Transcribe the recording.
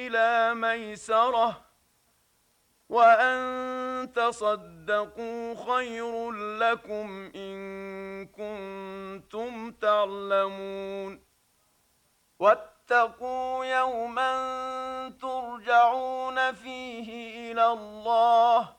إلى ميسرة، وأن تصدقوا خير لكم إن كنتم تعلمون. واتقوا يوما ترجعون فيه إلى الله،